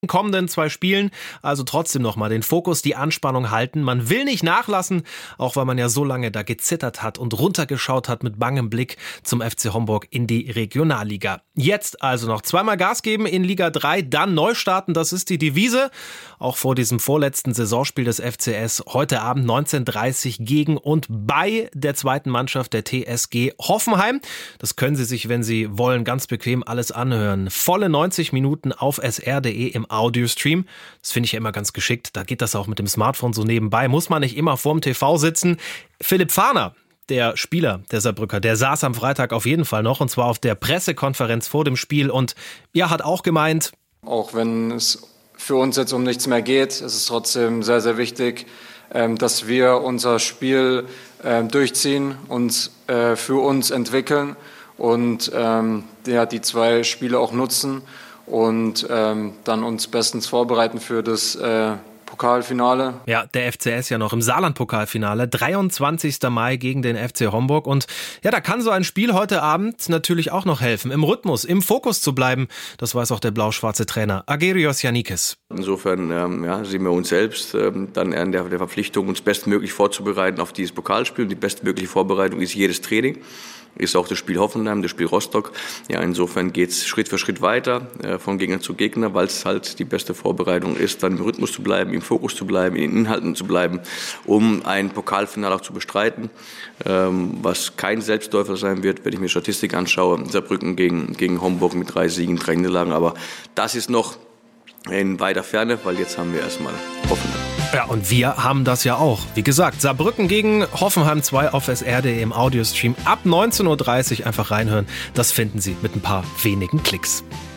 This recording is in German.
kommenden 2 Spielen. Also trotzdem nochmal den Fokus, die Anspannung halten. Man will nicht nachlassen, auch weil man ja so lange da gezittert hat und runtergeschaut hat mit bangem Blick zum FC Homburg in die Regionalliga. Jetzt also noch zweimal Gas geben in Liga 3, dann neu starten, das ist die Devise. Auch vor diesem vorletzten Saisonspiel des FCS heute Abend 19:30 gegen und bei der zweiten Mannschaft der TSG Hoffenheim. Das können Sie sich, wenn Sie wollen, ganz bequem alles anhören. Volle 90 Minuten auf sr.de im Audiostream. Das finde ich ja immer ganz geschickt. Da geht das auch mit dem Smartphone so nebenbei. Muss man nicht immer vorm TV sitzen. Philipp Fahner, der Spieler der Saarbrücker, der saß am Freitag auf jeden Fall noch, und zwar auf der Pressekonferenz vor dem Spiel, und hat auch gemeint, auch wenn es für uns jetzt um nichts mehr geht, ist es trotzdem sehr, sehr wichtig, dass wir unser Spiel durchziehen und für uns entwickeln und die 2 Spiele auch nutzen und dann uns bestens vorbereiten für das Pokalfinale. Ja, der FCS ja noch im Saarland-Pokalfinale, 23. Mai gegen den FC Homburg. Und ja, da kann so ein Spiel heute Abend natürlich auch noch helfen, im Rhythmus, im Fokus zu bleiben. Das weiß auch der blau-schwarze Trainer Agerios Yannikis. Insofern sehen wir uns selbst dann in der Verpflichtung, uns bestmöglich vorzubereiten auf dieses Pokalspiel. Und die bestmögliche Vorbereitung ist jedes Training. Ist auch das Spiel Hoffenheim, das Spiel Rostock. Ja, insofern geht's Schritt für Schritt weiter, von Gegner zu Gegner, weil es halt die beste Vorbereitung ist, dann im Rhythmus zu bleiben, im Fokus zu bleiben, in den Inhalten zu bleiben, um ein Pokalfinale auch zu bestreiten, was kein Selbstläufer sein wird, wenn ich mir Statistik anschaue. Saarbrücken gegen Homburg mit 3 Siegen, 3 Niederlagen, aber das ist noch in weiter Ferne, weil jetzt haben wir erstmal Hoffenheim. Ja, und wir haben das ja auch. Wie gesagt, Saarbrücken gegen Hoffenheim 2 auf sr.de im Audiostream ab 19:30 Uhr einfach reinhören. Das finden Sie mit ein paar wenigen Klicks.